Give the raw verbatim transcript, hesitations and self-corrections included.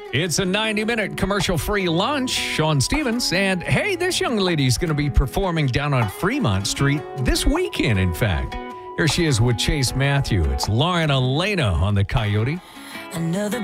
It's a ninety-minute commercial-free lunch. Sean Stevens. And, hey, this young lady's going to be performing down on Fremont Street this weekend, in fact. Here she is with Chase Matthew. It's Lauren Elena on the Coyote. Another